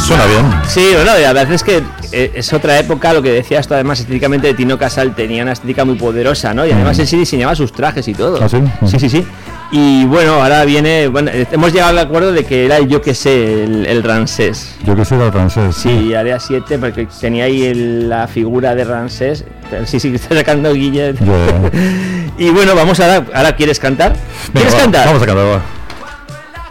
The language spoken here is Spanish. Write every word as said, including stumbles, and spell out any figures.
Suena bien. Sí, bueno, la verdad es que es otra época, lo que decías tú, además estéticamente de Tino Casal tenía una estética muy poderosa, ¿no? Y además mm. él sí diseñaba sus trajes y todo. ¿Ah, sí? Sí, sí, sí. Y bueno, ahora viene, bueno, hemos llegado al acuerdo de que era el yo que sé, el, el Ramsés. Yo que sé era el Ramsés. Sí, área siete, porque tenía ahí el, la figura de Ramsés. Sí, sí, que está sacando Guille. Yeah. Y bueno, vamos ahora, ahora ¿quieres cantar? Venga, ¿Quieres va, cantar? Vamos a cantar, va.